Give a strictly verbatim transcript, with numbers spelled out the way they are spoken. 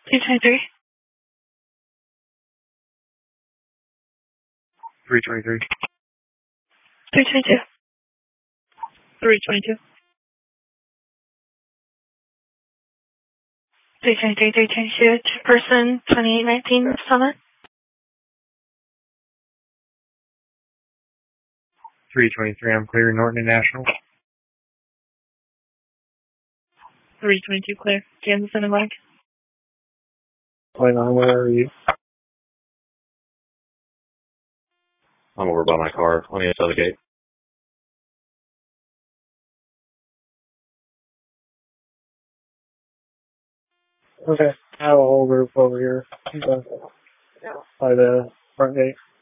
two twenty-three. three twenty-three. three twenty-two. three twenty-two. three twenty-three, three twenty-two. Person twenty-eight nineteen, Summit. three twenty-three, I'm clear. Norton and National. three twenty-two, clear. Kansas and Mike. Wait on, where are you? I'm over by my car on the other side of the gate. Okay, I have a whole group over here by the front gate.